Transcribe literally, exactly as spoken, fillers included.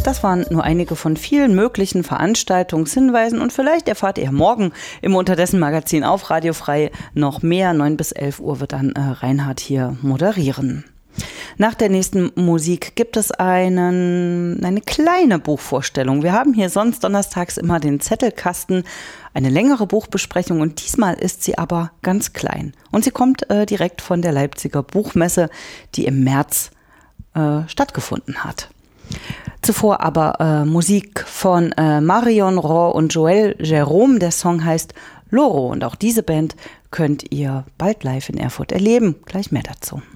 Das waren nur einige von vielen möglichen Veranstaltungshinweisen und vielleicht erfahrt ihr morgen im Unterdessen-Magazin auf Radio Frei noch mehr. neun bis elf Uhr wird dann äh, Reinhard hier moderieren. Nach der nächsten Musik gibt es einen, eine kleine Buchvorstellung. Wir haben hier sonst donnerstags immer den Zettelkasten, eine längere Buchbesprechung und diesmal ist sie aber ganz klein. Und sie kommt äh, direkt von der Leipziger Buchmesse, die im März äh, stattgefunden hat. Zuvor aber äh, Musik von äh, Marion Raw und Joël Jerome. Der Song heißt Loro und auch diese Band könnt ihr bald live in Erfurt erleben. Gleich mehr dazu.